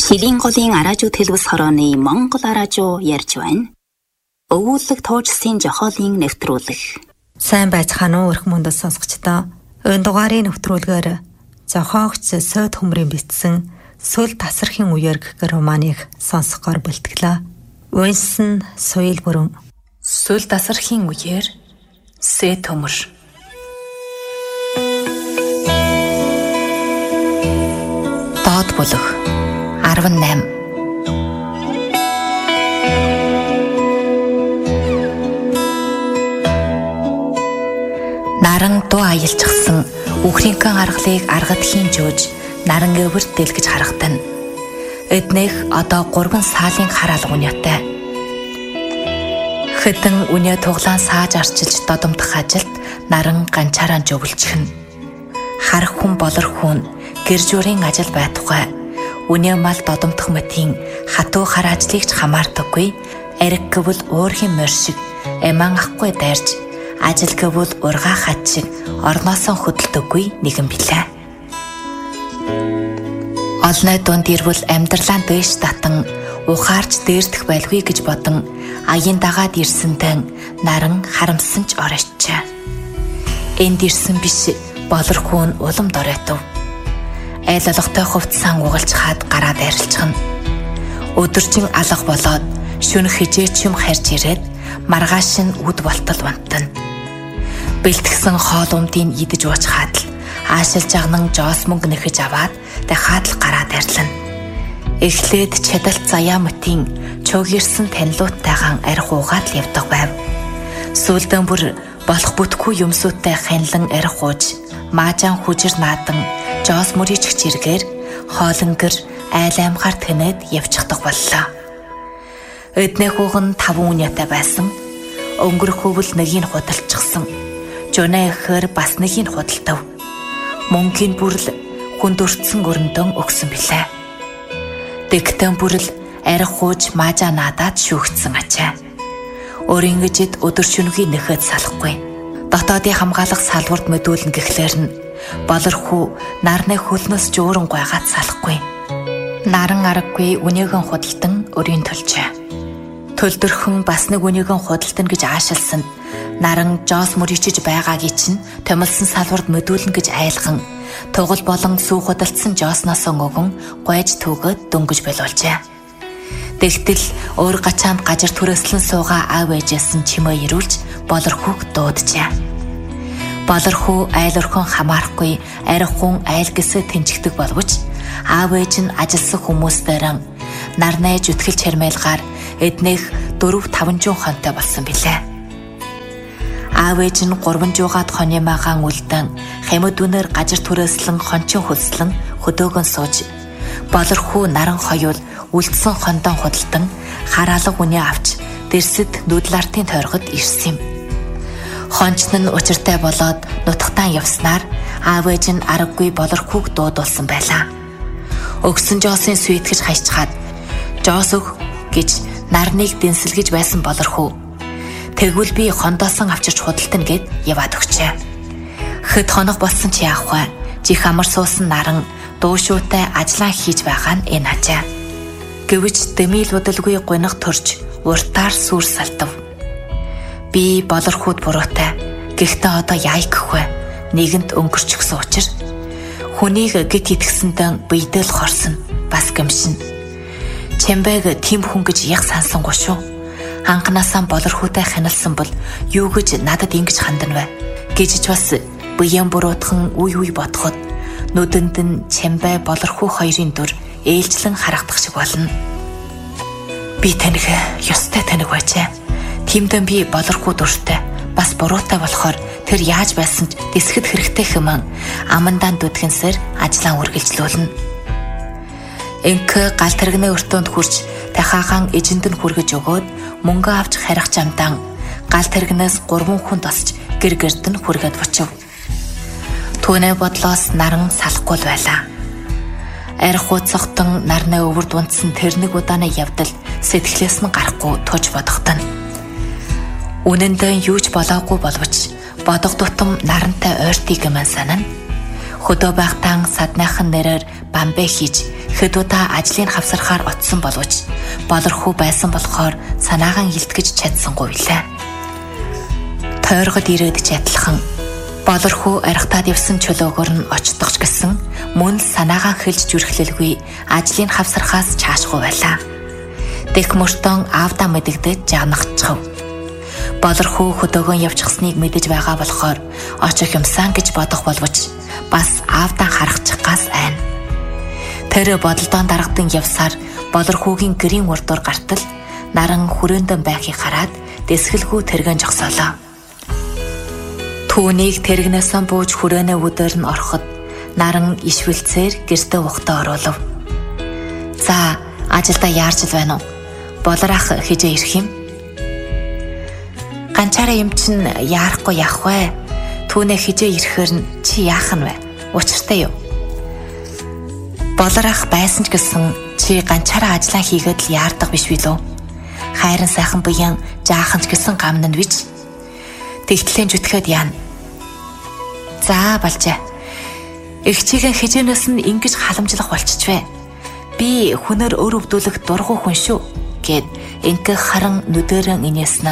Жилийн голын араажуу төлөвс хорооны Монгол араажуу ярьж байна. Өвүүлэг туужсын жохоолын нэвтрүүлэг. Сайн байцгаана уу өрх мөндөд сонсогчдоо. Энэ дугаарын нэвтрүүлгээр зохиогч Сойд Хөмрийн бичсэн Сүл тасархын үеэр гэх романыг сонсохоор бэлтгэлээ. Унсан Соёл бүрэн. Сүл тасархын үеэр Сойд Хөмөр. Доод бүлэг 18. Наран дуу аялчихсан үхрийнхэн аргалыг аргад хийн жөөж наран өвөрт дэлгэж харагдана. Эднэх одоо 3 саалын хар алга үнэтэй. Хэдэн үнэ туглаан сааж арчилж додомдох ажилд наран ганчаараа жөвлчихнэ. Харах хүн болор хүн гэр журийн ажил байтугай үнэ мал додомдох мэтийн хатуу хар ажлыг ч хамаардаггүй. Ариг гэвэл уурхийн морь шиг эман ахгүй дайрж, ажил гэвэл ургаа хад шиг орноосоо хөдөлдөггүй нэгэн билээ. Олной дунд ирвэл амьдралаа дээш татан ухаарч дээрдэх байлгүй гэж бодон аян дагаад ирсэнтэй наран харамсан ч оройчээ. Энд ирсэн биш болор хүн улам доройтов. Айл алгатай хувцсан угалж хаад гараад арилчихна. Өдөржин алга болоод шүнх хижээч юм харж ирээд маргааш нь үд болтол бантана. Бэлтгэсэн хоол умдыг идэж уучхаад л аашилж агнан жоос мөнгө нэхэж аваад дахиад л гараад арилна. Эхлээд чадалт заяа мөтийн чөөгөрсөн танилууттайгаан арх уугаад л явдаг байв. Сүүлдэн бүр болох бүтггүй юмсуудтай ханлан арх ууж, маажаан хүжир наадан жоос мөрийч чиргээр хоолонгэр айл аймгаар тэнэд явчихдаг боллоо. Эднэх уган 5 үнэтэй байсан. Өнгөрөх хөвөл нэгийг худалчихсан. Жунаа ихээр бас нэгийг худалдав. Мөнгөний бүрэл хүнд өртсөн өрөндөн өгсөн билээ. Дэгтэн бүрэл арх хууж маажаа надад шүүгдсэн ачаа. Өөрийн гэжид өдөр шөнөгийн нэхэд салахгүй. Дотоодын хамгаалах салварт мэдүүлнэ гэхлээр нь болорхуу нарны хөлнөөс жууран гойгаад салахгүй. Наран аргагүй үнээгэн худалдан өрийн төлжээ. Төлдөрхөн бас нэг үнээгэн худалдан гэж аашилсан. Наран жоос мөрийчж байгаагийн чинь томилсон салварт мэдүүлнэ гэж айлган тугал болон сүү худалдсан жоосноос өгөн гойж төгөөд дөнгөж болуулжээ. Тэгтэл өөр гачаанд гажир түрээслэн суугаа аав ээжээсэн чимээ ирүүлж болорхууг дууджээ. Болорхуу айл орхон хамаарахгүй архиун айл гэсэ тэнчигдэг боловч аав ээж нь ажилсан хүмүүсдээрэн нарнай зүтгэл чармайлгаар эднэх 4-500 хонтой болсон билээ. Аав ээж нь 300-аад хоны магаан үлдэн хямд үнээр гажир түрээслэн хончин хөлслөн хөдөөгөн сууж болорхуу наран хоёул үлдсэн хондон худалдан хар алга үнэ авч дэрсэд нүүдлартын тойргод ирсэн юм. Хончин нь учиртай болоод нутагтаа явснаар аав ээж нь аргагүй болорхууг дуудулсан байлаа. Өгсөн жоосын сүйтгэж хайчхаад жоос өг гэж нарныг дэнсэлгэж байсан болорхуу тэгвэл би хондоосон авчирч худалдана гэд яваад өгчээ. Хэд хоног болсон чи яах вэ? Жих амар суусан наран дуушуутай ажиллаа хийж байгаа нь энэ ачаа. Гэвч дэмийл бодолгүй гуниг төрж уртаар сүр салтав. Би болорхууд буруутай. Гэхдээ одоо яа гэх вэ? Нэгэнт өнгөрчихсөн учраас хүнийг гит итгэсэндээ биедэл хорсон бас гэмшин. Чамбайг тийм хүн гэж яг сансангүй шүү. Анханасаа болорхуутай хяналсан бол юу гэж надад ингэж хандана вэ? Гэж ч бас биеэн буруутхан үе бодоход нүдэнд нь чамбай болорхуу хоёрын дүр ээлжлэн харагдах шиг болно. Би таныг ёстой таних байжээ. Тиймдэн би болорхуу дүртэй бас буруутай болохоор тэр яаж байсан ч дэсгэд хэрэгтэй хэмээн амандаа дүдгэнсээр ажлаа үргэлжлүүлнэ. Энх гал тэрэгнээ өртөөнд хурж дахаахан эжэнд нь хүргэж өгөөд мөнгө авч харих замдаа гал тэрэгнээс 3 хүн тосч гэр гэрд нь хүргээд бочив. Түүний бодлоос наран салахгүй байлаа. Арх хууцогтон нарны өвөр дунтсан тэрнэг удааны явдал сэтгэлээс нь гарахгүй туж бодогдно. Үнэндээ юу ч болоогүй боловч бодох тутам нарантай ойртыг юм санана. Хөдөө байхтан садныхан нэрээр бамбэ хийж хэд удаа ажлын хавсархаар очсон боловч болорхуу байсан болохоор санаагаан илтгэж чадсангүй лээ. Тойргод ирээд ч адилхан болорхуу архитаад явсан чөлөөгөр нь очдогч гэсэн мөн л санаагаан хэлж зүрхлэлгүй ажлын хавсархаас чаашгүй байлаа. Дэх мөртөн аавдаа мэдэгдэж жагнахчихв. Болорхуу хөдөөгөн явчихсныг мэдэж байгаа болохоор очих юмсан гэж бодох боловч бас аавдаа харахчих гас айн. Тэр бодолдоо дарагдан явсаар болорхуугийн гэрийн урдуур гартал наран хүрээндэн байхыг хараад дэсгэлгүй тэргэн жогсоолоо. Түүнийг тэрэгнээсээ бууж хүрээнээ өдөр нь ороход наран ишвэлцээр гэртээ ухтаа оруулав. За, ажилдаа яарч л байна уу? Болор ах хижээ ирэх юм? Ганчаараа юм чин яарахгүй яах вэ? Түүнээ хижээ ирэхээр нь чи яах нь вэ? Учиртай юу? Болор ах байсан ч гэсэн чи ганчаараа ажиллаа хийгээд л яардаг биш билүү? Хайран сайхан буян жаахан ч гэсэн гамн нь бич. Тэгтлэн зүтгээд яана. За болжээ. Эгчигээ хижээнээс нь ингэж халамжлах болчихвэ. Би хүнээр өр өвдүүлэх дургу хүн шүү гэд инкэ харан нүдэрэн инээснэ.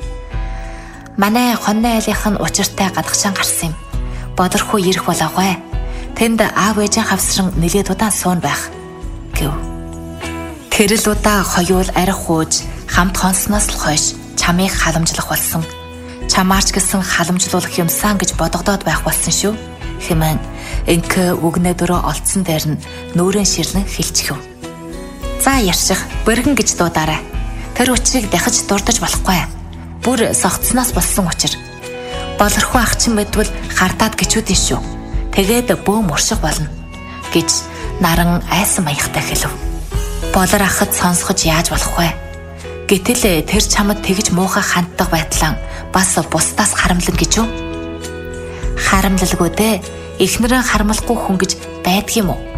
Манай хонны айлынх нь учиртай гадагшаан гарсан юм. Бодорхуу ирэх болоогүй. Тэнд аав ээжийн хавсран нэлээд удаан суун байх гэв. Тэрэл удаа хоёул арх хууж хамт хонсноос л хойш чамыг халамжлах болсон. Чамаарч гэсэн халамжлуулах юмсан гэж бодогдоод байх болсон шүү. Хэмээн инкэ үгнээ дөрөө олцсон дээр нь нүүрэн ширлэн хэлчихв. За ярших, бэргэн гэж дуудаарай. Тэр учрыг дахиж дурдаж болохгүй. Бүр согтсноос болсон учир. Болорхуу ах чинь мэдвэл хардаад гिचүүдэн шүү. Тэгээд бөөм уршиг болно гэж наран айсан маягтай хэлв. Болор ахад сонсгож яаж болох вэ? Гэтэл тэр чамд тэгж муухай ханддаг байтлаа бас бусдаас харамлан гэж юу? Харамлалгүй дээ. Эхнэрээ харамлахгүй хүн гэж байдгийм үү?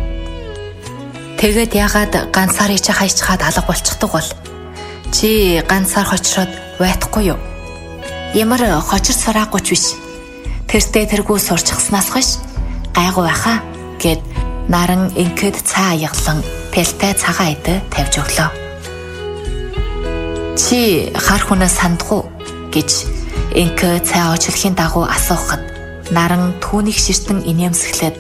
Тэгээд яагаад ганцаар ичээ хайчхаад алга болчихдог бол? Чи ганцаар хочроод байтахгүй юу? Ямар хочир сураагүй ч биш. Тэртээ тэргүй сурчихснаас хойш гайгүй байхаа гэд наран инкэд цаа аяглан пэлтэй цагаан идэ тавьж өглөө. Чи хар хүнээс сандгүй гэж инкэ цаа очлохын дагуу асуухад наран түүнийг ширтэн инээмсэглээд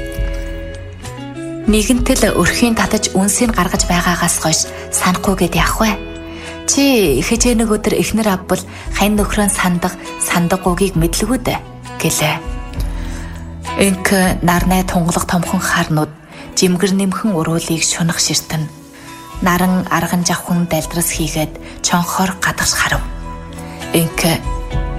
нэгэнтэл өрхийн татаж үнсийг гаргаж байгаагаас хойш санахгүй гэд яах вэ? Чи хичээ нэг өдөр эхнэр авбал хань нөхрөө сандаг гугийг мэдлгүй дээ гэлээ. Инкэ нарнай тунгалаг томхон харнууд жимгэр нэмхэн уруулыг шунах ширтэн наран арган жавхан далдрас хийгээд чонхоор гадагш харав. Инкэ